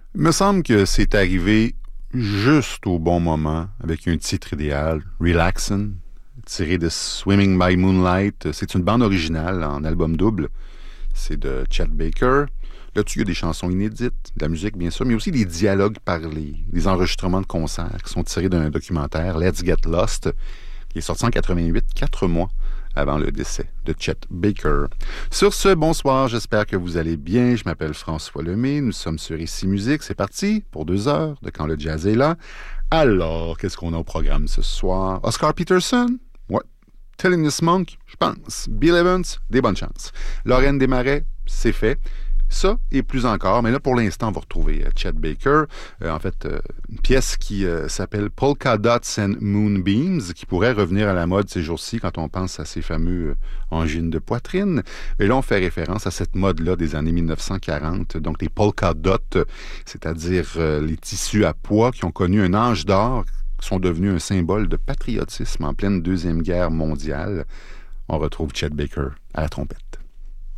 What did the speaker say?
Il me semble que c'est arrivé juste au bon moment, avec un titre idéal, Relaxin', tiré de Swimming by Moonlight. C'est une bande originale en album double. C'est de Chet Baker. Là-dessus, il y a des chansons inédites, de la musique bien sûr, mais aussi des dialogues parlés, des enregistrements de concerts qui sont tirés d'un documentaire, Let's Get Lost, qui est sorti en 88, 4 mois avant le décès de Chet Baker. Sur ce, bonsoir, j'espère que vous allez bien. Je m'appelle François Lemay, nous sommes sur Ici Musique. C'est parti pour 2 heures de Quand le jazz est là. Alors, qu'est-ce qu'on a au programme ce soir? Oscar Peterson? Ouais. Thelonious Monk? Je pense. Bill Evans? Des bonnes chances. Lorraine Desmarais? C'est fait. Ça et plus encore, mais là pour l'instant on va retrouver Chet Baker, une pièce qui s'appelle Polka Dots and Moonbeams, qui pourrait revenir à la mode ces jours-ci quand on pense à ces fameux angines de poitrine. Mais là on fait référence à cette mode-là des années 1940, donc les polka dots, c'est-à-dire les tissus à pois qui ont connu un âge d'or, qui sont devenus un symbole de patriotisme en pleine Deuxième Guerre mondiale. On retrouve Chet Baker à la trompette.